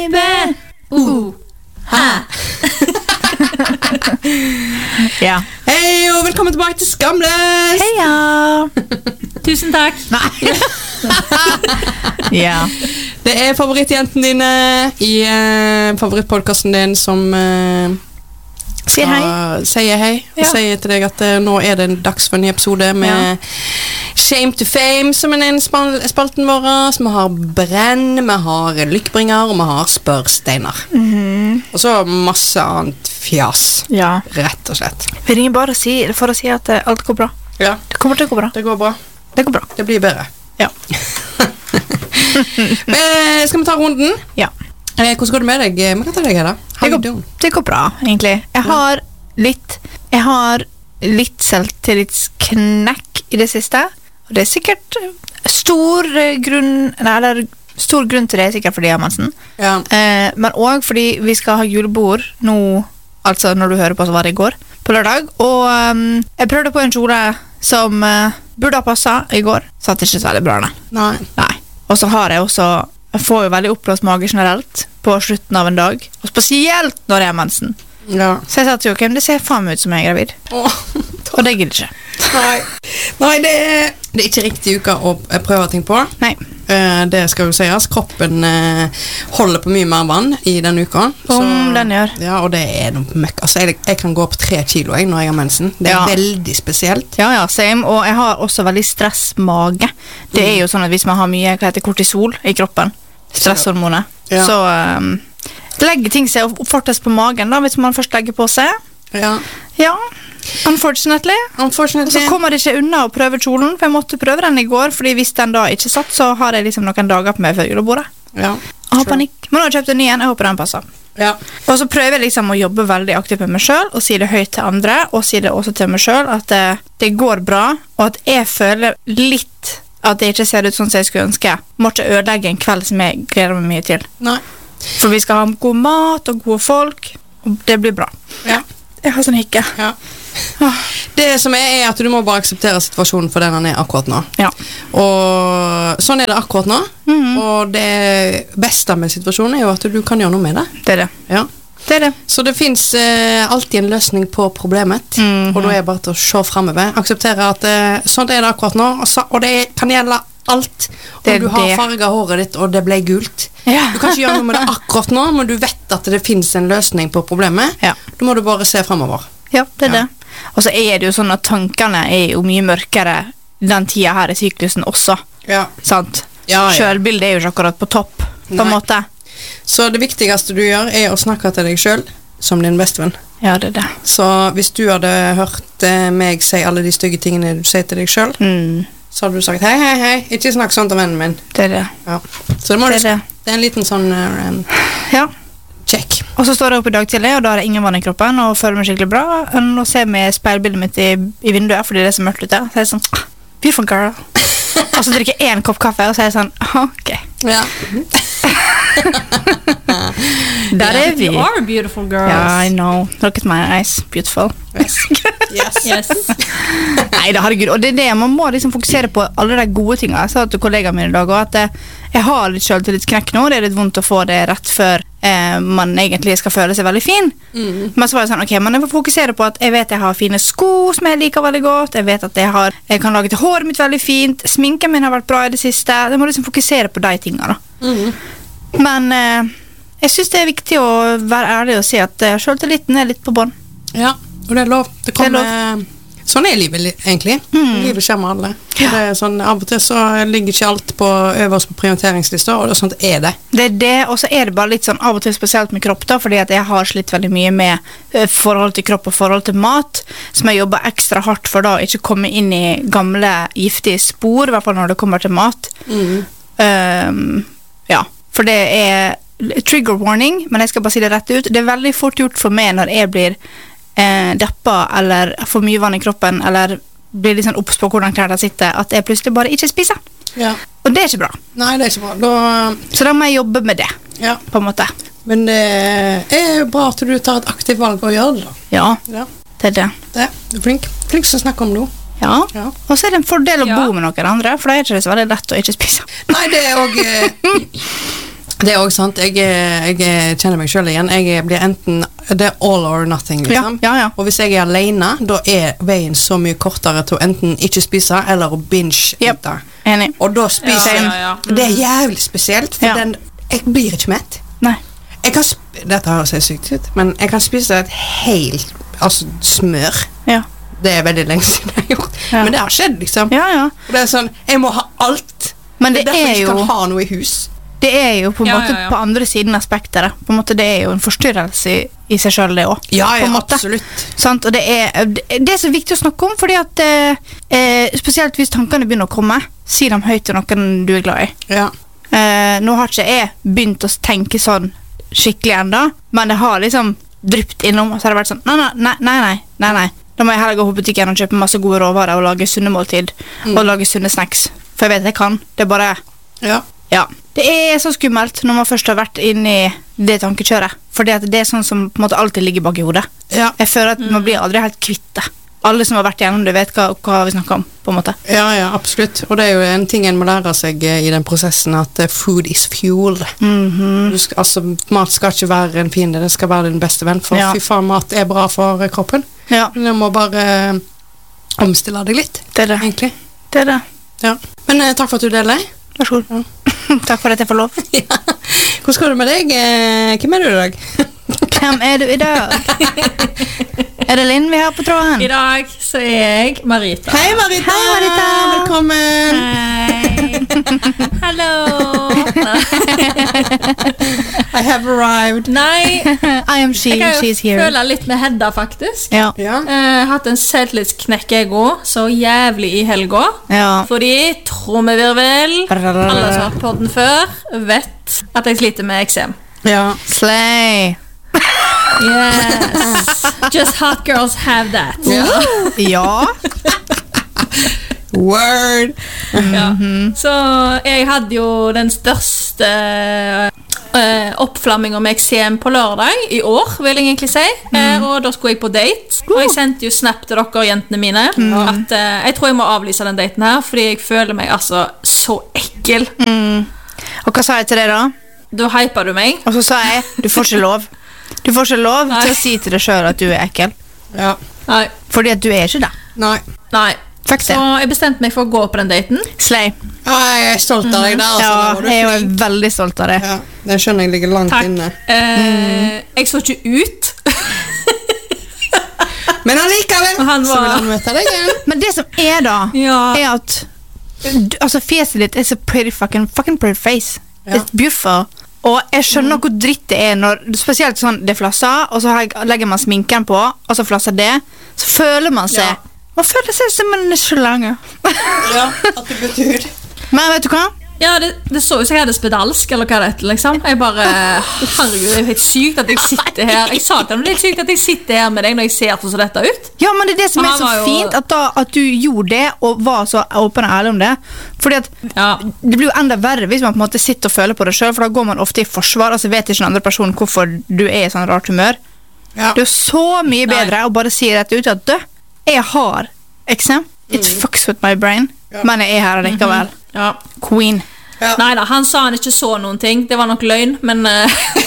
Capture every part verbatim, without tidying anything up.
Baby. Uh. Ha. Ja. Hei og velkommen tilbake til Skamløs. Heia. Tusen takk. Nei. Ja. Det er favorittjenten dine i uh, favorittpodcasten din som uh, Sier hei. uh, sier hei og Ja. sier til deg at uh, nå er det dags for en ny episode med Ja. Shame to Fame som er en spal spalten vår. Vi har Brenn, vi har Lykkbringer og vi har Spørsteiner. Mhm. Og så masse annet fjas, Ja. rett og slett. Vi ringer bare å si, for å si at eh, alt går bra. Ja, Det kommer til å gå bra. det går bra. Det går bra. Det blir bedre. Ja. Eh, skal vi ta runden? Ja. Eh, hvordan går det med deg? Vi kan ta deg her da. How Det you går, doing? det går bra, egentlig. Jeg har litt Jeg har litt selvtillitsknekk i det siste. Og det er sikkert eh, stor eh, grunn Nei, eller stor grunn til det er sikkert fordi jeg har mensen. Ja. Eh, men også fordi vi skal ha julebord nå, altså når du hører på så var det i går, på lørdag. Og ehm, jeg prøvde på en kjole som eh, burde ha passet i går. Satt ikke så veldig bra, nei. Nei. Nei. Og så har jeg også Jeg får jo veldig oppblåst mage generelt på slutten av en dag. Og spesielt når jeg har mensen. Ja. Så jeg sa til Joakim, det ser faen meg ut som jeg er gravid. Åh, Og det gidder ikke. nei. Nei, det er, det er ikke riktig uke å eh, prøve ting på. Nei. Eh, det skal jo sies. Kroppen eh, holder på mye mer vann i denne uka. Om den gjør. Ja, og det er noe møkk. Altså, jeg, jeg kan gå opp tre kilo jeg, når jeg har mensen. Det er Ja. veldig spesielt. Ja, ja, same. Og jeg har også veldig stressmage. Det er jo sånn at hvis man har mye hva heter kortisol i kroppen, stresshormonet, Ja. så um, legger ting seg fortest på magen da, hvis man først legger på seg. Ja. Ja, unfortunately. Og Unfortunately. så kommer det ikke unna å prøve kjolen, for jeg måtte prøve den i går, fordi hvis den da ikke satt, så har jeg liksom noen dager på meg før julebordet. Ja. Jeg har panikk. Men nå har jeg kjøpt en ny en, jeg håper den passer. Ja. Og så prøver jeg liksom å jobbe veldig aktivt med meg selv, og si det høyt til andre, og si det også til meg selv, at det, det går bra, og at jeg føler litt at det ikke ser ut sånn som jeg skulle ønske. Må ikke ødelegge en kveld som jeg gleder meg mye til. Nei. For vi skal ha god mat og gode folk, og det blir bra. Ja. Jeg har sånn hikke. Ja. Det som er, er at du må bare akseptere situasjonen for den den er akkurat nå. Ja. Og sånn er det akkurat nå. Mhm. Og det beste med situasjonen er jo at du kan gjøre noe med det. Det er det. Ja. Det er det. Så det finnes eh, alltid en løsning på problemet. Mhm. Og da er det bare til å se fremover. Akseptere at eh, sånn er det akkurat nå. Og, så, og det kan gjelde alt. Om Det er du har det. farget håret ditt, og det ble gult. Ja. Du kan ikke gjøre noe med det akkurat nå, men du vet at det finnes en løsning på problemet. Ja. Da må du bare se fremover. Ja, det er Ja. det. Og så er det jo sånn at tankene er jo mye mørkere den tida her i syklusen også. Ja. Sant? Ja, ja. Selvbildet er jo ikke akkurat på topp, på en Nei. måte. Så det viktigste du gjør er å snakke til deg selv som din bestevenn. Ja, det er det. Så hvis du hadde hørt eh, meg si alle de stygge tingene du sier til deg selv, Mm, så hadde du sagt hei, hei, hei, ikke snakk sånn til vennen min. det er det. Ja. Så det, må Det du, er det. det. er en liten sånn eh, en Ja. check. Og så står jeg opp i dag tidlig, og da har jeg ingen vann i kroppen, og føler meg skikkelig bra. Og nå ser jeg med speilbildet mitt i, i vinduet, fordi det er så mørkt ute. Så er jeg sånn, ah, beautiful girl. Og så drikker jeg en kopp kaffe, og så er jeg sånn, ok. Ja. Der er vi. You are beautiful girls. Ja, I know. Look at my eyes. Beautiful. Yes. Yes. Yes. Nei, det herregud. Og det er det, man må liksom fokusere på alle de gode tingene. Jeg sa til kollegaene mine i dag, og at eh, jeg har litt selvtillitsknekk nå. Det er litt vondt å få det rett før eh, man egentlig skal føle seg veldig fin. Mm. Men så var jeg sånn, ok, men jeg får fokusere på at jeg vet jeg har fine sko som jeg liker veldig godt. Jeg vet at jeg, har, jeg kan lage til håret mitt veldig fint. Sminken min har vært bra i det siste. Jeg må liksom fokusere på de tingene da. Mm. Men eh, jeg synes det er viktig å være ærlig og si at eh, selvtilliten er litt på bånd. Ja, og det er lov. Det Det er kommer, sånn er livet li- egentlig. Mm. Livet skjer med alle. Ja. Det er sånn, av og til så ligger ikke alt på øverst på prioriteringslista, og det er sånt er det. Det er det, og så er det bare litt sånn av og til spesielt med kropp da, fordi at jeg har slitt veldig mye med eh, forhold til kropp og forhold til mat, som jeg jobber ekstra hardt for da, å ikke komme inn i gamle giftige spor, i hvert fall når det kommer til mat. Mm. Um, ja, for det er trigger warning, men jeg skal bare si det rett ut. Det er veldig fort gjort for meg når jeg blir eh, deppa, eller får mye vann i kroppen, eller blir litt sånn obs på hvordan klærne sitter, at jeg plutselig bare ikke spiser. Ja. Og det er ikke bra. Nei, det er ikke bra. Da, Så da må jeg jobbe med det, ja. på en måte. Men det er jo bra at du tar et aktivt valg og gjør det da. Ja, Ja, det er det. det. Du er flink. Flink som snakker om det. Ja. Ja. Og så er det en fordel å Ja. bo med noen andre, for da er det ikke så veldig lett å ikke spise. Nei, det er også... Eh, Det er også sant. Jeg, er- jeg er- kjenner meg selv igjen. Jeg blir enten, det er all or nothing, liksom. Ja, ja, ja. Og hvis jeg er alene, da er veien så mye kortere til å enten ikke spise, eller å binge Yep. ute. Enig. Og da spiser Ja, jeg. ja, ja. Det er jævlig spesielt, for Ja. den, jeg blir ikke mett. Nei. Jeg kan sp Dette høres helt sykt ut, men jeg kan spise et helt altså, smør. Ja. Det er veldig lenge siden jeg har gjort. Ja. Men det har skjedd, liksom. Ja, ja. Og det er sånn, jeg må ha alt. Men det derfor er jeg ikke jo kan ha noe i hus. Det er jo på en Ja, måte ja, ja. på andre siden av spekteret. På en måte Det er jo en forstyrrelse i, i seg selv, det også. Ja, på ja, en måte. absolutt. Sant? Og det er, det er så viktig å snakke om, fordi at eh, eh, spesielt hvis tankene begynner å komme, si dem høyt til noen du er glad i. Ja. Eh, nå har ikke jeg begynt å tenke sånn skikkelig enda, men det har liksom drypt innom, og så har det vært sånn, nei, nei, nei, nei, nei, nei. Da må jeg heller gå på butikken og kjøpe masse gode råvarer og lage sunne måltid, Mm. og lage sunne snacks. For jeg vet jeg kan. Det er bare, Ja. ja. Det er så skummelt når man først har vært inne i det tankekjøret, fordi at det er sånn som på en måte alltid ligger bak i hodet. Ja. Jeg føler at man blir aldri helt kvitt det. Alle som har vært igjennom det vet hva, hva vi snakker om, på en måte. Ja, ja, absolutt. Og det er jo en ting en må lære seg eh, i den prosessen, at eh, food is fuel. Mhm. Du skal, altså, mat skal ikke være en fiende, det skal være din beste venn. For Ja. fy faen, mat er bra for eh, kroppen. Ja, Men du må bare eh, omstille deg litt, det er det. egentlig. Det er det. Ja. Men eh, takk for at du deler. Vær så god. Takk for at jeg får lov. Ja. Hvordan går det med deg? Eh, Hvem er du i dag? Hvem er du i dag? Er det Linn vi har på tråden? I dag så er jeg Marita. Hei, Marita! Hei, Marita! Velkommen! Hei. Hallo. I have arrived. Nei, I am she, jeg kan jo she's here. føle litt med Hedda, faktisk. Ja. Ja. Eh, hatt en selvtillitsknekk jeg òg, så jævlig i helga. Ja. Fordi, trommevirvel, alle som har hatt podden før, vet at jeg sliter med eksem. Ja. Slay. Yes. Just hot girls have that. Ja. Ja. Word. Ja. Så jeg hadde jo den største uh, oppflamminga med eksem på lørdag i år, vil jeg egentlig si. Eh, og da skulle jeg på date. Og jeg sendte jo snap til dere jentene mine at eh, jeg tror jeg må avlyse den daten her, fordi jeg føler meg altså så ekkel. Mm. Og hva sa jeg til deg da? Da hypa du meg. Og så sa jeg, du får ikke lov. Du får ikke lov Nei. til å si til deg selv at du er ekkel. Ja. Nei. Fordi at du er ikke det. Nei. Nei. Fuck Så det. jeg bestemte meg for å gå på den daten. Slay. Ja, jeg er stolt av deg der. Altså. Ja, Da var du jeg er jo flink. veldig stolt av det. Ja, den skjønner jeg ligger langt Takk. inne. Eh, Jeg så ikke ut. Men allikevel Og han så vil var- han møte deg igjen. Men det som er da, Ja. er at du, altså fjeset ditt er så pretty fucking, fucking pretty face. Ja. It's beautiful. Og jeg skjønner hvor dritt det er når, spesielt sånn, det flasser, og så har jeg- legger man sminken på, og så flasser det, så føler man seg, Ja. man føler seg som en slange. Ja, at det betyr. Men vet du hva? Ja, det, det så ut som jeg hadde spedalsk, eller hva det heter, liksom. Jeg bare, herregud, det er helt sykt at jeg sitter her. Jeg sa til ham, det er helt sykt at jeg sitter her med deg når jeg ser sånn som dette ut. Ja, men det er det som Men er han så var jo- fint, at, da, at du gjorde det, og var så åpen og ærlig om det. Fordi at Ja. det blir jo enda verre hvis man på en måte sitter og føler på det selv, for da går man ofte i forsvar, og så vet ikke den andre personen hvorfor du er i sånn rart humør. Ja. Det er så mye bedre å bare si rett ut at du, jeg har eksem. It fucks with my brain. Ja. Men jeg er her likevel. Ja. Queen. Ja. Nei da, han sa han ikke så noen ting. Det var nok løgn, men eh,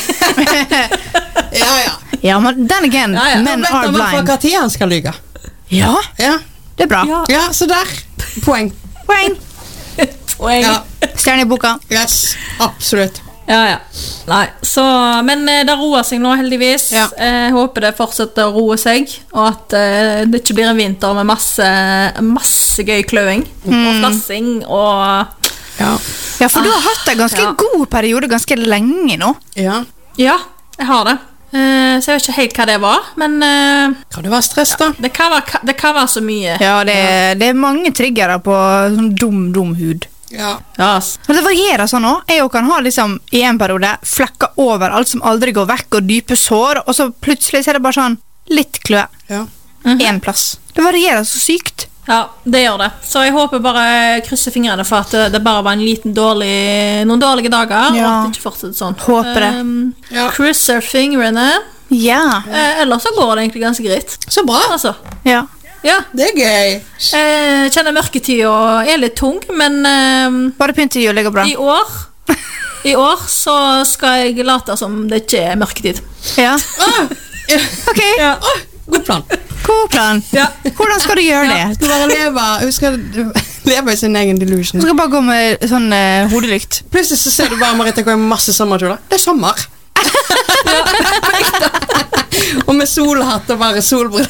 Ja, ja. Ja, men then again, Ja, ja. men Vet are han i hvert fall blind. hva tid han skal lyge. Ja, Ja. det er bra. ja. Ja, så der. Poeng. Poeng. Poeng. Ja. Ja. Stjerne i boka. Yes. Absolutt. ja, Nei, så Men eh, det roer seg nå, heldigvis. Ja. Jeg håper det fortsetter å roe seg, og at eh, det ikke blir en vinter med masse Masse gøy kløing og flassing og Ja. Ja, for du har hatt en ganske Ja. god periode ganske lenge nå. Ja. Ja, jeg har det. Eh, så jeg vet ikke helt hva det var, men eh, Kan det være stress, da? det, kan være, det kan være så mye. Ja, det, er- det er mange triggere på sånn dum, dum hud. Ja. Ja, ass. Men det varierer sånn også. Jeg kan ha liksom i en periode flekker over alt som aldri går vekk, og dype sår, og så plutselig så er det bare sånn litt klø. Ja. En plass. Det varierer så sykt. Ja, det gjør det. Så jeg håper bare krysser fingrene for at det, det bare var en liten dårlig, noen dårlige dager, Ja. og at det ikke fortsetter sånn. Håper det. Um, Ja. krysser fingrene. Ja. Eh, ellers så går det egentlig ganske greit. Så bra. Altså, Ja. ja. Det er gøy. Jeg kjenner mørketida er litt tung, men um, Bare pynt til jul, det går bra. i år I år så skal jeg late som det ikke er mørketid. Ja. Ah, ja. Ok, Ja. Åh, god plan. god plan. Ja. Hvordan skal du gjøre det? Du skal bare leve, hun skal leve i sin egen Du delusion. skal bare gå med sånn uh, hodelykt. Plutselig så ser du bare Marita gå i masse sommerkjoler. Det er sommer. Og med solhatt og bare solbriller.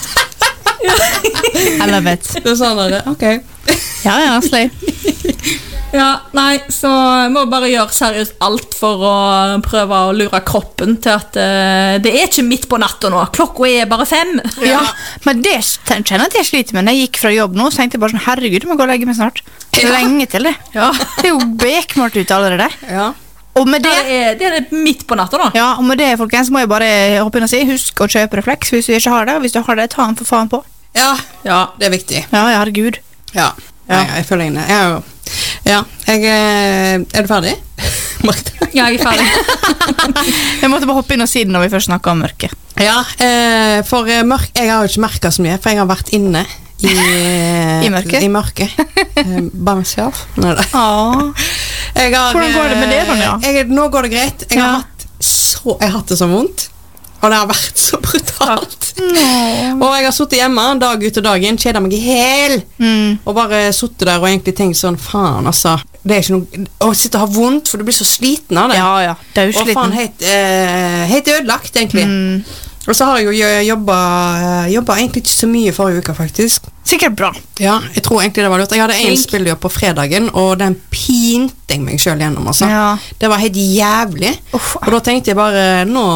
I love it. Det er sånn der, ok. Ja, ja, slay. Ja, nei, så jeg må bare gjøre seriøst alt for å prøve å lure kroppen til at eh, det er ikke midt på natta nå. Klokka er bare fem. Ja, men det kjenner jeg at jeg sliter med. Når jeg gikk fra jobb nå, så tenkte jeg bare sånn, herregud, jeg må gå og legge meg snart. Det er lenge til det. Ja. Det er jo bekmørkt ute allerede. Ja. Og med Det det, er, det er midt på natta da. ja, og med det, folkens, må jeg bare hoppe inn og si, husk å kjøpe refleks hvis du ikke har det, og hvis du har det, ta den for faen på. Ja, Ja. det er viktig. Ja, ja, herregud. Ja, ja. Jeg, jeg føler inne. Jeg er jo... Ja, jeg eh, er du ferdig? Marita? Ja, jeg er ferdig. Jeg måtte bare hoppe inn og si det når vi først snakket om mørket. Ja, eh, for eh, mørk, jeg har jo ikke merket så mye, for jeg har vært inne i, I mørket? I mørket. Eh, By myself. Neida. Åh. Jeg har, Hvordan går det med det, Ronja? eh, Jeg, nå går det greit. Jeg, Ja. har hatt så, jeg har hatt det så vondt, og det har vært så brutalt. Og jeg har suttet hjemme dag ut og dag inn, kjedet meg i hel, Mm. og bare suttet der og egentlig tenkt sånn, faen altså, det er ikke noe, å sitte og ha vondt, for du blir så sliten av det. Ja, ja, det er jo Og faen sliten. helt, eh, helt ødelagt egentlig. Mm. Og så har jeg jo jobba, jobba egentlig ikke så mye forrige uke, faktisk. Sikkert bra. Ja, jeg tror egentlig det var lurt. Jeg hadde en Flink. spillejobb på fredagen, og den pinte jeg meg selv gjennom, altså. Ja. Det var helt jævlig. Uff. Og da tenkte jeg bare, nå,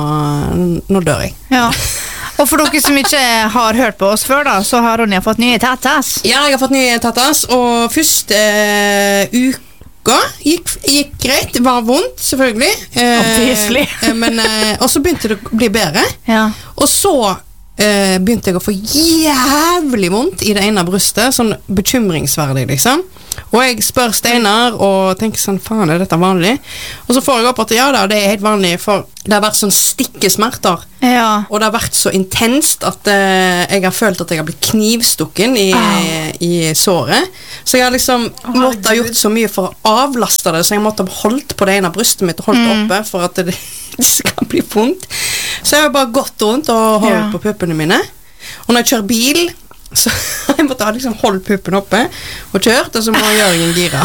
nå dør jeg. Ja. Og for dere som ikke har hørt på oss før, da, så har Ronja fått nye tattas. Ja, jeg har fått nye tattas, og første eh, uka gikk, gikk greit. Det var vondt, selvfølgelig. Eh, Obviously. eh, men, eh, og så begynte det å bli bedre. Ja. Og så eh, begynte jeg å få jævlig vondt i det ene brystet, sånn bekymringsverdig, liksom. Og jeg spør Steinar og tenker sånn, faen, er dette vanlig? Og så får jeg opp at ja da, det er helt vanlig, for det har vært sånn stikkesmerter. Ja. Og det har vært så intenst at eh, jeg har følt at jeg har blitt knivstukken i, i såret. Så jeg har liksom måttet ha gjort så mye for å avlaste det, så jeg måtte ha holdt på det ene brystet mitt og holdt det oppe for at det, det skal bli vondt. Så jeg har bare gått rundt og holdt Ja. på puppene mine. Og når jeg kjører bil, så jeg måtte ha liksom holdt puppen oppe og kjørt, og så må Jørgen gira.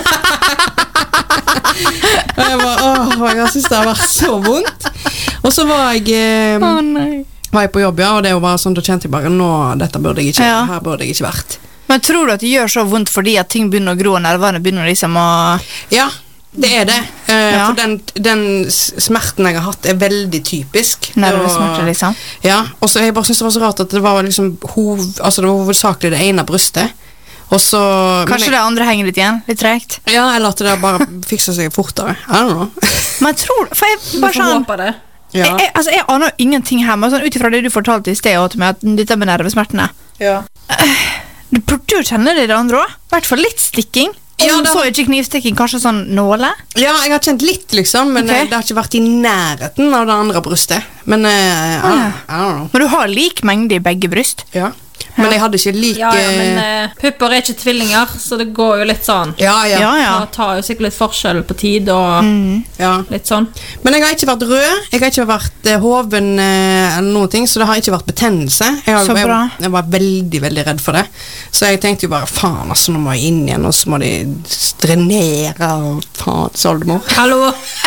Og jeg bare, åh, jeg synes det har vært så vondt. Og så var jeg... Eh, Å nei. var jeg på jobb, ja, og det var bare sånn, da kjente jeg bare, nå, dette burde jeg ikke, Ja. her burde jeg ikke vært. Men tror du at det gjør så vondt fordi at ting begynner å gro, og nervene begynner liksom å... Ja, det er det. Eh, Ja. For den, den s- smerten jeg har hatt er veldig typisk. Nervesmerter, Og- liksom. Ja, og så jeg bare synes det var så rart at det var liksom hov, altså det var hovedsakelig det ene brystet. Og så... Kanskje men det andre henger litt igjen, litt tregt. jeg, ja, eller at det bare fikser seg fortere. I don't know. Men jeg tror, for jeg Du bare får sånn... håpe det. Ja. Jeg, jeg, altså, jeg aner jo ingenting her, men sånn, ut ifra det du fortalte i sted også til meg, at dette med nervesmertene. Ja. Du burde jo kjenne det i det andre også. I hvert fall litt stikking. Om Ja, det- så ikke knivstikking, kanskje sånn nåle. Ja, jeg har kjent litt, liksom, men Ok. eh, det har ikke vært i nærheten av det andre brystet. Men, eh, I, Ah. I don't know. Men du har lik mengde i begge bryst. Ja. Men jeg hadde ikke like... Ja, ja, men eh, pupper er ikke tvillinger, så det går jo litt sånn. ja, ja. Ja, ja. Det tar jo sikkert litt forskjell på tid og ja. litt sånn. Men jeg har ikke vært rød, jeg har ikke vært eh, hoven eh, eller noen ting, så det har ikke vært betennelse. Jeg, har, Så bra. jeg, jeg var veldig, veldig redd for det. Så jeg tenkte jo bare, faen, altså, nå må jeg inn igjen, og så må de drenere, og faen, så oldemor. Hallo!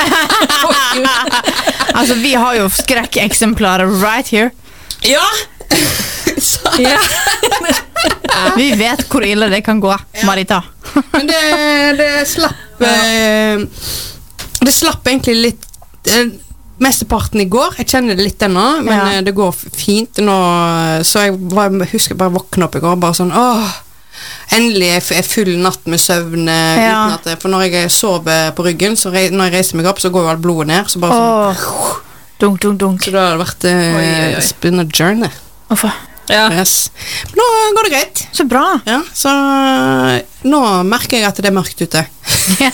Altså, vi har jo skrekkeksemplarer right here. Ja! så, Ja. Vi vet hvor ille det kan gå, Marita. men det, det slapp eh, Det slapp egentlig litt eh, mesteparten i går. Jeg kjenner det litt ennå, men Ja. eh, det går f- fint nå. Så jeg var, husker bare våkne opp i går, bare sånn, åh, endelig er jeg full natt med søvn. eh, Ja. Uten at jeg, for når jeg sover på ryggen, så re, når jeg reiser meg opp, så går jo alt blodet ned. Så, bare sånn, Åh. Dunk, dunk, dunk. så da har det vært eh, Oi, oi, oi. it's been a journey. Uff. Ja. Yes. Men nå går det greit. Så bra. Ja, så eh, nå merker jeg at det er mørkt ute. Ja.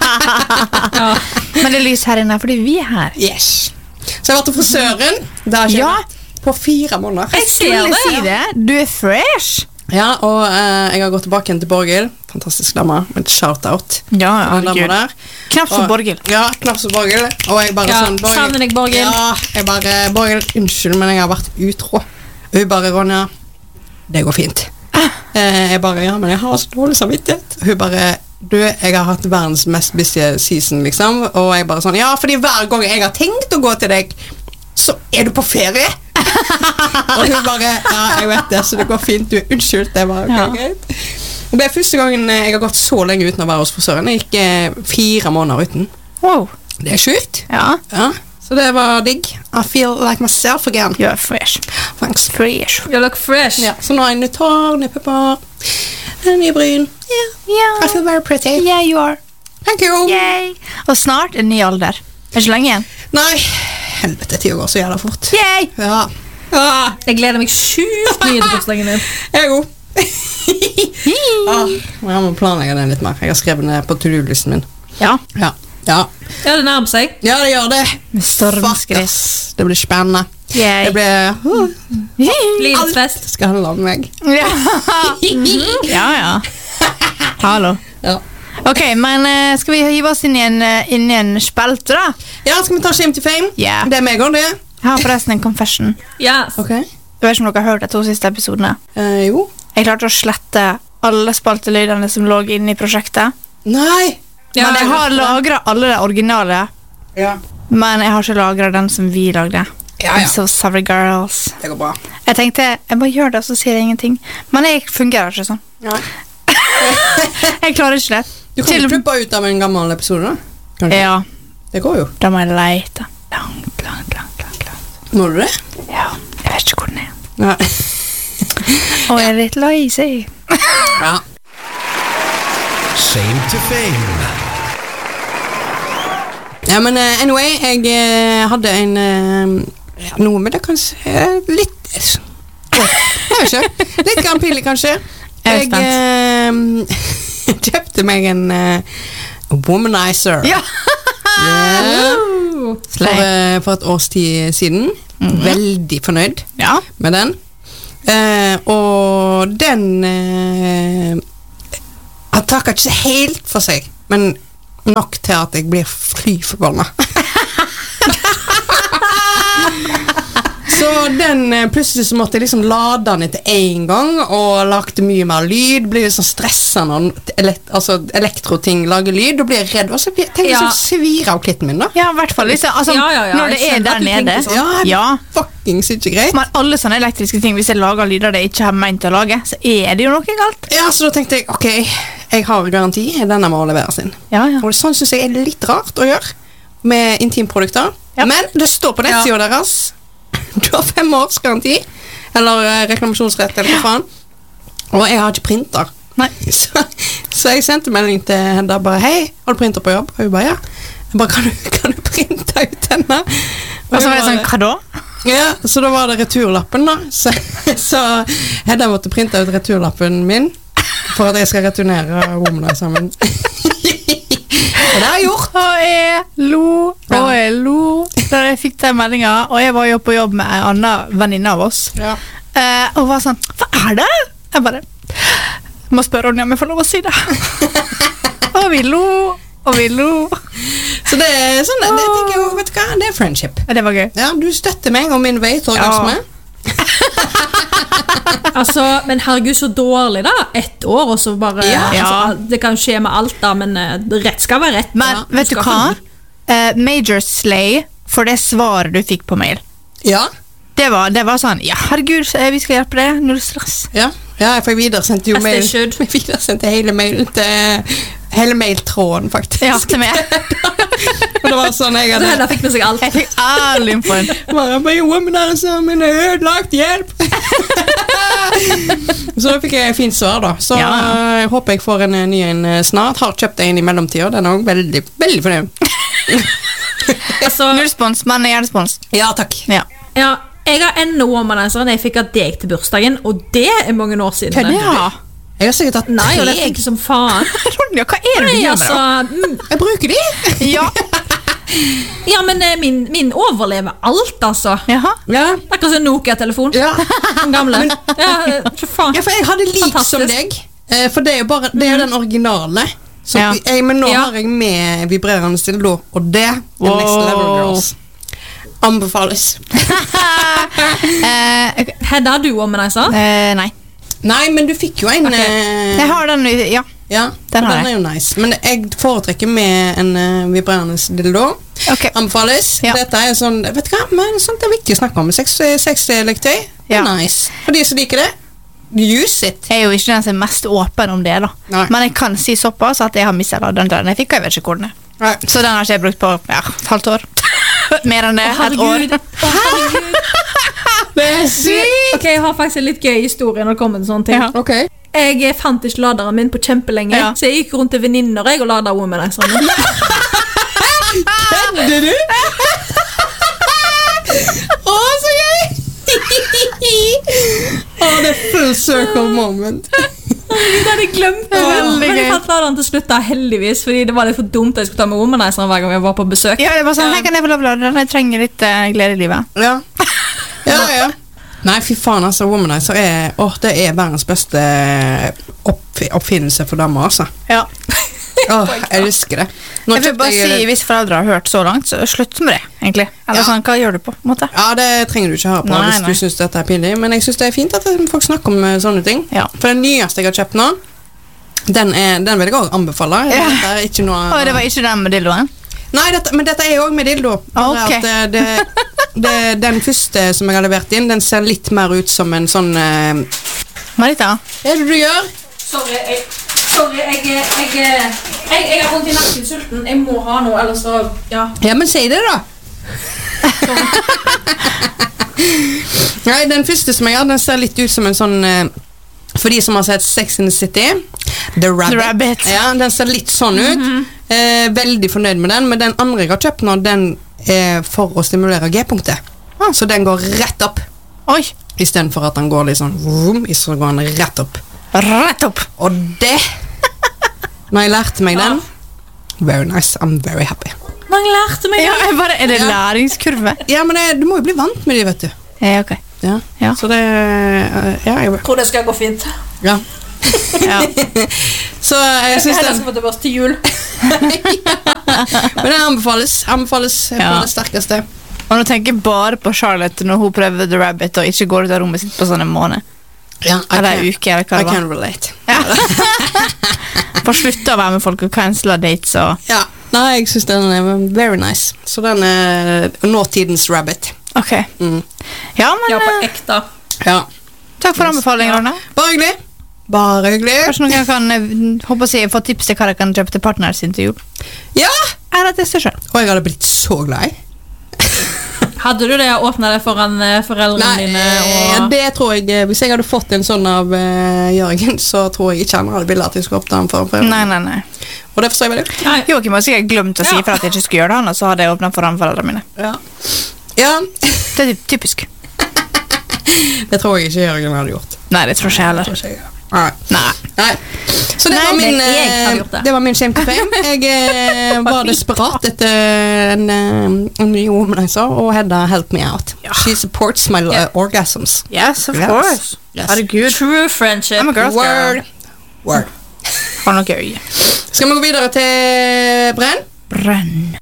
Men det er lys her inne, fordi vi er her. Yes. Så jeg har vært til frisøren. Det har ikke jeg Ja. vært på fire måneder. Jeg ser Skulle det. si det. Du er fresh. Ja, og eh, jeg har gått tilbake igjen til Borghild. Fantastisk dame, med et shout-out. Ja, Den dama herregud. der. Knapt som Og- Borghild. Ja, knapt som Borghild. Og jeg bare Ja, sånn, savner deg, Borghild. Ja, jeg bare, Borghild, unnskyld, men jeg har vært utro. Og hun bare, Ronja, det går fint. Eh, jeg bare, ja, men jeg har så dårlig samvittighet. Hun bare, du, jeg har hatt verdens mest busy season, liksom. Og jeg bare sånn, ja, fordi hver gang jeg har tenkt å gå til deg, så er du på ferie. Og hun bare, ja, jeg vet det, så det går fint. Du er unnskyldt, det var ok, Ja. greit. Og det er første gangen jeg har gått så lenge uten å være hos frisøren. Jeg gikk eh, fire måneder uten. Wow. Det er sjukt. Ja, Ja, så det var digg. I feel like myself again. you're fresh. Thanks. Fresh. You look fresh. Ja, så nå har jeg nytt hår, nye pupper, nye bryn. Yeah, I Ja, feel very pretty. yeah, you are. Thank you. Yay. Og snart en ny alder. Det er ikke lenge igjen. Nei, helvete, tida går så jævla fort. Yay. Ja. Ah, Jeg gleder meg sjukt mye til bursdagen din. jeg er god. ah, jeg må planlegge den litt mer. Jeg har skrevet den på to-do-listen min. Ja. Ja. Ja. Ja, det nærmer seg. ja, det gjør det. Med stormskritt. Fuckers. Det blir spennende. Yay. Det blir uh, Livets fest. Det skal handle om meg. Ja, ja. ja. Hallo. Ja. Ok, men eh, skal vi hive oss inn i en, eh, inn i en spalte da? ja, skal vi ta Shame to Fame? Ja. Det er meg og det. Jeg har forresten en confession. Yes. Ok. Jeg vet ikke om dere har hørt de to siste episodene. Eh, jo. Jeg klarte å slette alle spaltelydene som lå inne i prosjektet. Nei. Ja, men jeg har lagret alle de originale, Ja. men jeg har ikke lagret den som vi lagde. Ja, I'm ja. so sorry, girls. Det går bra. Jeg tenkte, jeg bare gjør det, så sier jeg ingenting. Men jeg fungerer ikke sånn. Ja. Jeg klarer ikke det. Du kan Til- jo klippe ut av en gammel episode, da. Kanskje? Ja, Det går jo. da må jeg lete. Langt, langt, langt, langt, langt. Må du det? Ja, jeg vet ikke hvor den er. Ja. Og jeg er litt lazy. ja. Shame to fame. Ja, men eh, anyway, jeg eh, hadde en eh, ja, noe med det kanskje eh, litt Jeg vet ikke. Litt grann pinlig, kanskje. Jeg er Jeg eh, kjøpte meg en eh, womanizer. Ja. Ja. For, Slay. eh, for et års tid siden. Veldig fornøyd Ja. med den. Eh, og den eh, Han takker ikke helt for seg, men nok til at jeg blir fly forbanna. Så den eh, plutselig så måtte jeg liksom lade den etter en gang, og lagde mye mer lyd. Blir litt sånn stressa når elekt altså, elektroting lager lyd. Da blir jeg redd. Og så blir- tenker jeg Ja. sånn svir av klitten min, da. Ja, i hvert fall. Liksom, altså, Ja, ja, ja, når det jeg er skjønner der at du nede. tenker sånn. Ja, Ja. fuckings ikke greit. Men alle sånne elektriske ting, hvis jeg lager lyder det ikke har ment å lage, så er det jo noe galt. Ja, så da tenkte jeg, ok, jeg har garanti, denne må leveres inn. Ja, ja. Og sånn synes jeg er litt rart å gjøre med intimprodukter. Ja. Men det står på nettsida deres. Du har fem års garanti, eller eh, reklamasjonsrett, eller hva faen. Og jeg har ikke printer. Nei. Så, så jeg sendte melding til Hedda bare, hei, har du printer på jobb? Og hun bare, ja. Jeg bare, kan du, kan du printe ut denne? Og så var jeg hun sånn, bare, hva da? ja, så da var det returlappen da. Så, så Hedda måtte printe ut returlappen min for at jeg skal returnere womanizeren min. Og det har jeg gjort. Og jeg lo, og jeg lo, da jeg fikk den meldingen, og jeg var jo på jobb med en annen venninne av oss, Ja. eh, og var sånn, hva er det? Jeg bare, må spørre Ronja om jeg får lov å si det. Og vi lo, og vi lo. Så det er sånn, det, det tenker jeg, jo, vet du hva, det er friendship. Ja, det var gøy. Ja, du støtter meg og min vei til orgasme. Altså, men herregud, så dårlig da. Ett år, og så bare Ja. altså, Det kan skje med alt, da, men eh, rett skal være rett. Men Ja, vet du skal hva? ikke Eh, Major Slay for det svaret du fikk på mail. Ja, Det var, det var sånn, ja herregud, så vi skal hjelpe deg, null stress. ja, ja, for jeg videresendte jo As they mail. should. Jeg videresendte hele mailen til hele mailtråden, faktisk. Ja, til meg. Og det var sånn jeg Så hadde Hedda fikk med seg alt. Jeg fikk all infoen. bare, bare womanizer min er ødelagt, hjelp! Så da fikk jeg en fint svar, da. Så Ja. eh, jeg håper jeg får en eh, ny en eh, snart. Har kjøpt en i mellomtida. Den er også veldig, veldig fornøyd. Altså, Null spons, men jeg gjør respons. Ja, takk. Ja. ja, jeg har ennå womanizeren jeg fikk av deg til bursdagen, og det er mange år siden. Kødder du? Ja. Jeg har sikkert tatt Nei, og det tre. funker som faen. Ronja, hva er det du Nei, gjør altså, med mm, Jeg bruker de. det? Ja. Ja, men eh, min, min overlever alt, altså. Jaha. Ja. Akkurat som Nokia-telefon. Ja. Den gamle. Ja, eh, så faen. ja, for jeg hadde lik Fantastisk. som deg. Eh, For det er jo bare Det er jo den originale. Så Ja. jeg, men nå Ja. har jeg med vibrerende dildo, og det er Wow. next level, girls. Anbefales. Eh, Hedda, du womanizer? eh, nei. Nei, men du fikk jo en Ok. eh, Jeg har den, i- ja. Ja, Den og har den er jo nice. Men jeg foretrekker med en uh, vibrerende dildo. Ok. Anbefales. Ja. Dette er sånn Vet du hva, men sånt er viktig å snakke om. Sex- Sexleketøy. Ja. Nice. For de som liker det, use it. Jeg er jo ikke den som er mest åpen om det, da. Nei. Men jeg kan si såpass at jeg har mistet den den jeg fikk, og jeg vet ikke hvor den er. Nei. Så den har ikke jeg brukt på ja, et halvt år. Mer enn det. Å, Et herregud. år. Å, herregud. Det er sykt! Ok, jeg har faktisk en litt gøy historie når det kommer til sånne ting. Ja. Ok. Jeg eh, fant ikke laderen min på kjempelenge, Ja. så jeg gikk rundt til venninner jeg, og lada womanizerne. Kødder du? Å, så gøy! Å, det er full circle moment. Jeg hadde glemt det. Veldig Men jeg gøy. fant laderen til slutt, da, heldigvis, fordi det var litt for dumt at jeg skulle ta med womanizeren hver gang jeg var på besøk. Ja, det var sånn, her kan jeg få lov å lade den. Jeg trenger litt eh, glede i livet. Ja. Ja, ja. Nei, fy faen, altså. Womanizer er Åh, det er verdens beste opp, oppfinnelse for damer, altså. Ja. Åh, jeg elsker det. Nå Jeg vil kjøpte bare si, hvis foreldre har hørt så langt, så slutt med det, egentlig. Eller Ja. sånn, hva gjør du på, på en måte? Ja, det trenger du ikke høre på Nei, hvis nei. du syns dette er pinlig, men jeg syns det er fint at folk snakker om eh, sånne ting. Ja. For den nyeste jeg har kjøpt nå, den, er, den vil jeg også anbefale. Ja. Dette er ikke noe Å, det var ikke den med dildoen? Nei, dette, men dette er jo også med dildo. Bare Ok. at, eh, det, det, den første som jeg har levert inn, den ser litt mer ut som en sånn eh, Marita? Hva er det du gjør? Sorry, jeg, sorry, jeg, jeg, jeg, jeg, jeg har vondt i nakken, sulten. Jeg må ha noe, ellers så ja. Ja, men si det, da. Nei, den første som jeg har, den ser litt ut som en sånn eh, for de som har sett Sex in the City, The Rabbit. The Rabbit. Ja, den ser litt sånn ut. eh, veldig fornøyd med den, men den andre jeg har kjøpt nå, den er for å stimulere G-punktet. Ah. Så den går rett opp, Oi, i stedet for at den går litt sånn vroom, så går den rett opp. rett opp. Og det, når jeg lærte meg den, very nice, I'm very happy. Man lærte meg Ja, jeg bare, er det Ja. læringskurve? Ja, men det, du må jo bli vant med de, vet du. Ja, ok. Ja, Ja. så det, eh, ja, jeg, Jeg tror det skal gå fint. ja. Ja. Så jeg synes Jeg den skal få tilbake til jul. Men den anbefales, anbefales Ja. på det sterkeste. Og nå tenker jeg bare på Charlotte når hun prøver The Rabbit og ikke går ut av rommet sitt på sånn en måned. Ja, I Eller can, en uke, eller hva I det var. can relate. For slutte å være med folk og cancele dates og Ja, nei, jeg synes den er very nice. Så den er nåtidens rabbit. Ok. Mm. Ja, men Ja, på eh, ekte. Ja. takk for anbefalingen, Rune. Bare hyggelig. Bare hyggelig. Kanskje noen kan eh, håper å si, få tips til hva de kan kjøpe til partneren sin til jul. Ja! Eller teste selv. Og jeg hadde blitt så glad i. Hadde du det å åpne det foran eh, foreldrene Nei, dine? eh, Og... det tror jeg eh, hvis jeg hadde fått en sånn av eh, Jørgen, så tror jeg ikke han hadde villet at jeg skulle åpne den for foreldrene. Nei, nei, nei. Og det forstår jeg veldig. Nei. Joakim har sikkert glemt å si Ja. for at jeg ikke skulle gjøre det, han, og så hadde jeg åpnet foran foreldrene mine. Ja. Ja, Det er typ- typisk. det tror jeg ikke Jørgen hadde gjort. Nei, det tror ikke jeg heller. Tror ikke jeg. Nei. Nei. Nei. Så det Nei, var min, men jeg hadde eh, gjort det. det var min shame to fame. Jeg eh, var desperat etter en, eh, en ny womanizer, og Hedda helped me out. She supports my uh, orgasms. Yes, of Yes. course. Yes. Herregud. True friendship. I'm a girl's Word. girl. Word. Har noe øye. Skal vi gå videre til Brenn? Brenn.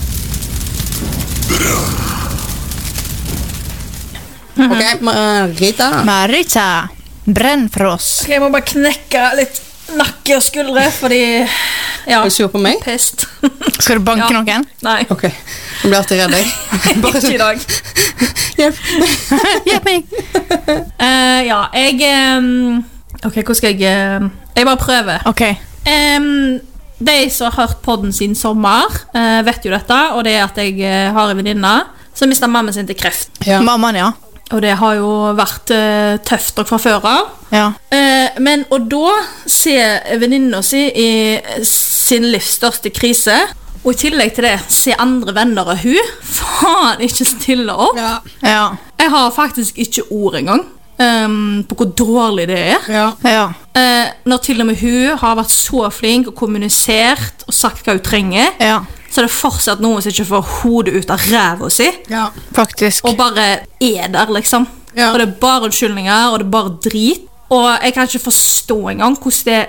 Ok, Marita. Marita. Brenn for oss. Ok, jeg må bare knekke litt nakke og skuldre, fordi ja, Er du sur på meg? pest. Skal du banke Ja. noen? Nei, Ok, jeg blir alltid redd jeg. Bare ikke i dag. hjelp. Hjelp meg. Eh, ja, jeg ehm, Ok, hvor skal jeg ehm, Jeg bare prøver. Ok. Ehm, de som har hørt podden siden sommer, eh, vet jo dette, og det er at jeg eh, har en venninne som mistet mammen sin til kreft. Ja. Mammaen, ja. Og det har jo vært eh, tøft nok fra før av. Ja. Eh, men og da ser venninna si i sin livs største krise, og i tillegg til det se andre venner av hun faen ikke stille opp. Ja. Ja. Jeg har faktisk ikke ord engang ehm, på hvor dårlig det er. Ja. Ja. Eh, når til og med hun har vært så flink og kommunisert og sagt hva hun trenger, Ja. så er det fortsatt noen som ikke får hodet ut av ræva si, Ja. Faktisk. og bare er der, liksom. Ja. Og det er bare unnskyldninger, og det er bare drit. Og jeg kan ikke forstå engang hvordan det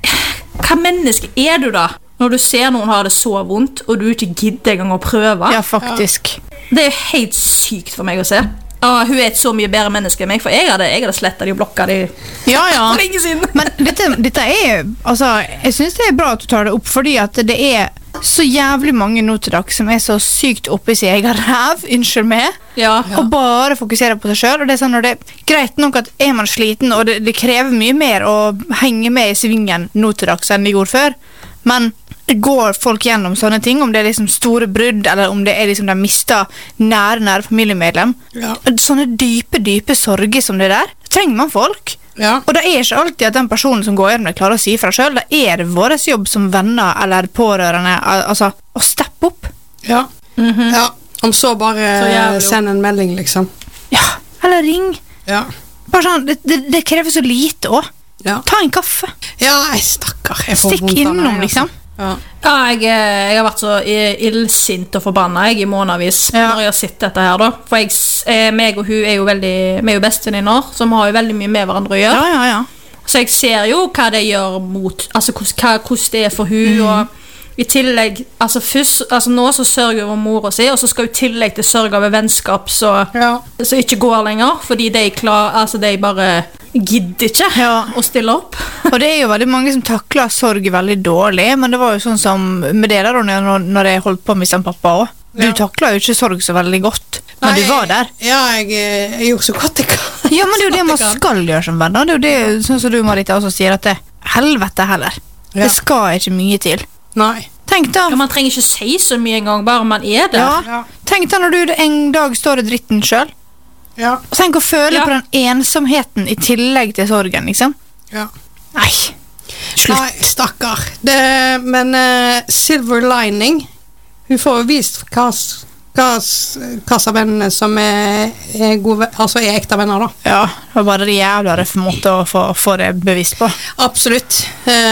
Hva menneske er du da? Når du ser noen ha det så vondt, og du ikke gidder engang å prøve. Ja, faktisk. Det er jo helt sykt for meg å se. Og hun er et så mye bedre menneske enn meg, for jeg hadde, jeg hadde slettet de og blokket de Ja, ja. for lenge siden. Men dette, dette er altså, jeg synes det er bra at du tar det opp, fordi at det er så jævlig mange nå til dags som er så sykt oppe i sin egen ræv, unnskyld meg, Ja. og bare fokuserer på seg selv. Og det er sånn, når det er greit nok at er man sliten, og det, det krever mye mer å henge med i svingen nå til dags enn det gjorde før, men går folk gjennom sånne ting, om det er liksom store brudd, eller om det er liksom de mister nære, nære familiemedlem, Ja. sånne dype, dype sorger som det der, trenger man folk. Ja. Og det er ikke alltid at den personen som går gjennom det klarer å si fra selv. Det er vår jobb som venner eller pårørende al- altså, å steppe opp. Ja. ja. Om så bare Så jævlig. send en melding, liksom. Ja, eller ring. Ja. Bare sånn, det, det, det krever så lite også. Ja, Ta en kaffe. ja jeg stakkar. Jeg får Stikk vondt av innom, meg, altså. liksom. Ja. Ja, jeg, eh, jeg har vært så i- illsint og forbanna jeg, i månedvis Ja. når jeg har sett dette her. da. For jeg, s- eh, meg og hun er jo veldig, vi er jo bestevenninner, så vi har jo veldig mye med hverandre å gjøre. Ja, ja, ja. Så jeg ser jo hva det gjør mot Altså hvordan, hva, hvordan det er for hun og i tillegg Altså, først, altså nå så sørger hun over mora si, og så skal hun i tillegg til sørge over vennskap så, Ja. så ikke går lenger, fordi de, klar, altså de bare gidder ikke Ja. å stille opp. Og det er jo veldig mange som takler sorg veldig dårlig, men det var jo sånn som med dere da, når, når jeg holdt på å miste en pappa også. Du Ja. takler jo ikke sorg så veldig godt, men Nei, du var der. Ja, jeg, jeg gjorde så godt jeg kan. Ja, men det er jo det man Så godt jeg kan. skal gjøre som venner. Det er jo det, sånn som du, Marita, også sier, at det helvete heller. Ja. Det skal ikke mye til. Nei. Tenk da, Ja, man trenger ikke si så mye engang, bare man er der. ja, Ja. tenk da når du en dag står i dritten selv, Ja. og tenk å føle Ja. på den ensomheten i tillegg til sorgen, liksom. Ja. Nei, slutt. Nei, stakkar. Det, men eh, Silver Lining, hun får jo vist hva s- hva s- hva av vennene som er, er gode, altså er ekte venner, da. Ja, det var bare det jævla røffe måte å få, få det bevisst på. Absolutt.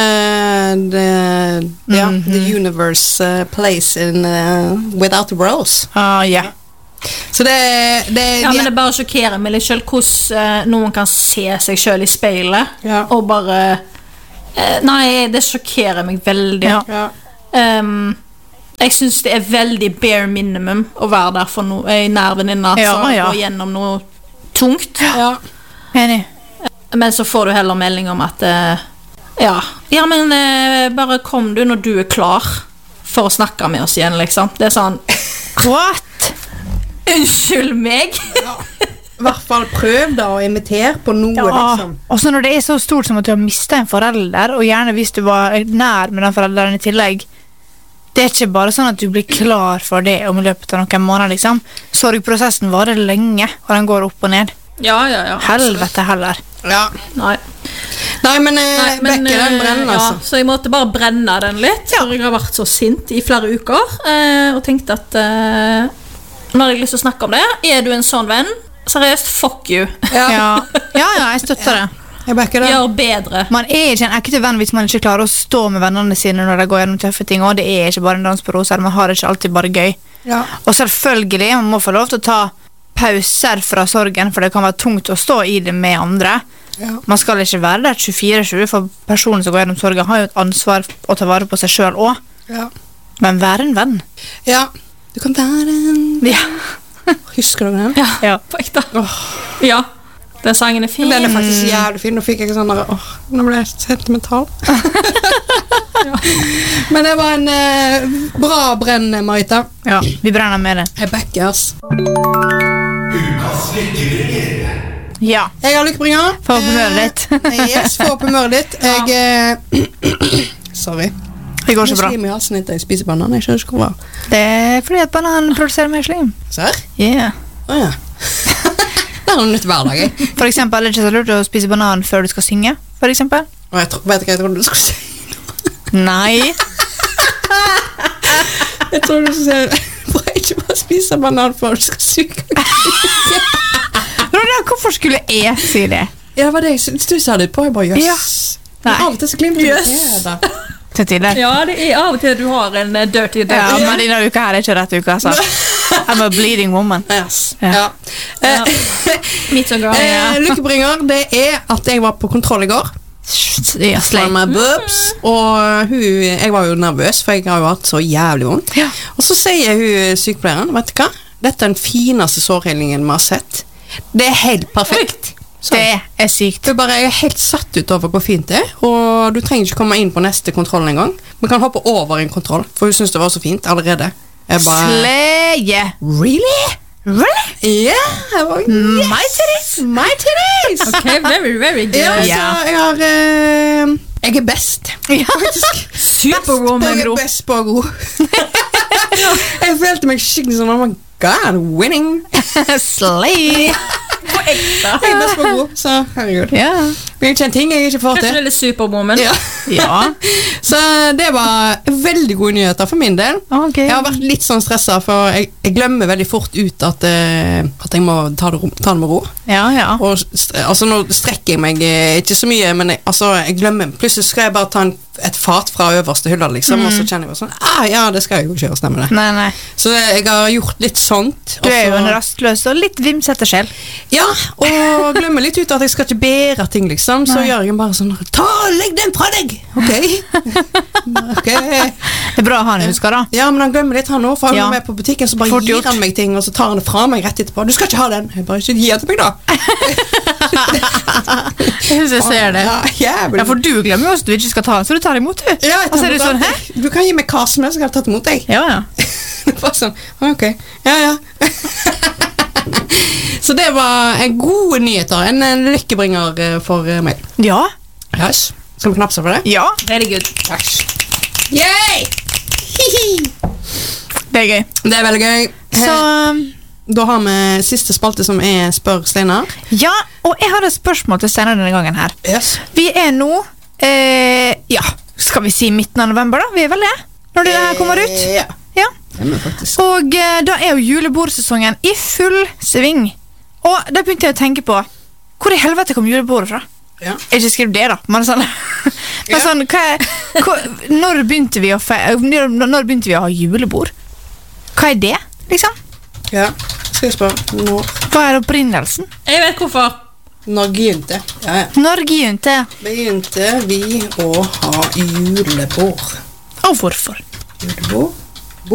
Eh, det, ja, Mhm. The universe eh, plays in eh, without a rose. Ah, ja. Så det, det Ja, men det bare sjokkerer meg litt selv hvordan eh, noen kan se seg selv i speilet Ja. og bare eh, Nei, det sjokkerer meg veldig. Ja. Ja. Ehm, jeg synes det er veldig bare minimum å være der for no, en nær venninne Ja, som ja. går gjennom noe tungt. Ja. Enig. Men så får du heller melding om at eh, ja. ja, men eh, bare kom du når du er klar for å snakke med oss igjen, liksom. Det er sånn What? Unnskyld meg! I hvert fall prøv da å imitere på noe, Ja. liksom. Og så når det er så stort som at du har mistet en forelder, og gjerne hvis du var nær med den forelderen i tillegg, det er ikke bare sånn at du blir klar for det om i løpet av noen måneder, liksom. Sorgprosessen varer lenge, og den går opp og ned. Ja, ja, ja. Helvete heller. Ja. Nei. Nei, men, eh, Nei, men Bekke, den eh, brenner, ja, altså. så jeg måtte bare brenne den litt. Ja. For jeg har vært så sint i flere uker eh, og tenkte at eh, nå hadde jeg lyst til å snakke om det. Er du en sånn venn? Seriøst, fuck you. Ja. Ja, ja, ja jeg støtter det. Jeg backer den. Gjør bedre. Man er ikke en ekte venn hvis man ikke klarer å stå med vennene sine når de går gjennom tøffe ting, og det er ikke bare en dans på roser, man har det ikke alltid bare gøy. Ja. Og selvfølgelig, man må få lov til å ta pauser fra sorgen, for det kan være tungt å stå i det med andre. Ja. Man skal ikke være der tjuefire sju, for personen som går gjennom sorgen har jo et ansvar å ta vare på seg selv også. Ja. Men være en venn. ja. Du kan være en Ja. Husker du den? Ja, Ja. på ekte. Åh. Ja, den sangen er fin. Den er faktisk jævlig fin. Nå fikk jeg sånn der, åh, nå ble jeg sentimental. ja. Men det var en eh, bra brenn, Marita. Ja, vi brenner med det. Jeg backer, ass. Ja, Jeg har lykkebringer. få opp humøret ditt. Eh, yes, få opp humøret ditt. Jeg eh, Sorry. Det går så bra. Slim i halsen etter jeg spiser banan. Jeg skjønner ikke hvor bra. Det er fordi at banan produserer mer slim. Serr? Yeah. Å ja. Det er noe nytt hver dag, jeg. For eksempel er det ikke så lurt å spise banan før du skal synge, for eksempel. Og jeg tro, vet ikke hva jeg trodde du skulle si. Nei. Jeg trodde du skulle si bare ikke bare spise banan før du skal syke. Ronja, hvorfor skulle jeg si det? Ja, det var det jeg syntes du sa det på. Jeg bare, jøss. Ja. Men Nei. av og til så glimter det Jøss. med det. til tider. Ja, det er av og til du har en eh, dirty day. Ja, men denne uka her er ikke rett uka, altså. I'm a bleeding woman. Yes. Ja. Ja. Ja. Mitt og gang, ja. Eh, Lykkebringer, det er at jeg var på kontroll i går. Ja, slay. For meg boobs, og hun, jeg var jo nervøs, for jeg har jo hatt så jævlig vondt. Ja. Og så sier hun sykepleieren, vet du hva? Dette er den fineste sårheilingen vi har sett. Det er helt perfekt. Så. Det er sykt. Du bare, jeg er helt satt ut over hvor fint det er, og du trenger ikke komme inn på neste kontroll en gang. Vi kan hoppe over en kontroll, for hun synes det var så fint allerede. Jeg bare, Sleie. really? Really? Ja, jeg bare, yes! My titties. My titties! Ok, very, very good. Ja, Ja. så jeg har, eh, jeg er best. Ja. Superwoman, Jeg Gro. er best på å gå. Jeg følte meg skikkelig sånn, oh my god, winning. Slay. Jeg er best på å gå, så herregud. Ja. Det er ikke en ting jeg ikke får Kanskje til. du er litt superwoman. Ja. Ja. Så det var veldig gode nyheter for min del. Ok. Jeg har vært litt sånn stresset, for jeg, jeg glemmer veldig fort ut at, eh, at jeg må ta det, ro- ta det med ro. Ja, ja. Og, st- altså, nå strekker jeg meg eh, ikke så mye, men jeg, altså, jeg glemmer. Plutselig skal jeg bare ta en, et fat fra øverste hylla, liksom, og så kjenner jeg jo sånn, ah, ja, det skal jeg jo ikke gjøre, stemmer det. Nei, nei. Så jeg har gjort litt sånt. Du er jo og en så- rastløs og litt vimsete sjel. Ja, og glemmer litt ut at jeg skal ikke bære ting, liksom. Så Nei. gjør jeg bare sånn, ta, legg den fra deg! Ok. Ok. Det er bra han husker, da. Ja, men han glemmer litt han nå, for han Ja. er med på butikken, så bare Fort gir gjort. han meg ting, og så tar han det fra meg rett etterpå. Du skal ikke ha den. Jeg bare, ikke gi den til meg da. Jeg synes jeg ser det. Ja, jævlig. Ja, for du glemmer jo også at du ikke skal ta den, så du tar imot, du. Ja, jeg Og så er tar du imot sånn, alt. Du kan gi meg hva som helst, så jeg har tatt imot deg. Ja, ja. Bare sånn, ok, ja, ja. Så det var en gode nyheter, en, en lykkebringer eh, for eh, meg. Ja. Yes. Skal vi knapse for det? Ja. Very good. Yes. Yay! Hihi. Det er gøy. Det er veldig gøy. Så, Eh, Da har vi siste spalte som er Spør Steinar. ja, og jeg har et spørsmål til Steinar denne gangen her. Yes. Vi er nå, eh, ja, skal vi si midten av november da? Vi er vel det? Når det her kommer ut? Eh, Ja, Ja. det er vi faktisk. Og eh, da er jo julebordsesongen i full sving. Og da begynte jeg å tenke på, hvor i helvete kom julebordet fra? Ja. Ikke skriv det da, men sånn, men Ja. sånn hva, hva, når, begynte vi å fe, når, når begynte vi å ha julebord? Hva er det, liksom? Ja, skal jeg spørre. Når, Hva er opprinnelsen? Jeg vet hvorfor. når begynte? Ja, ja. Når begynte, Begynte vi å ha julebord. og hvorfor? Julebord?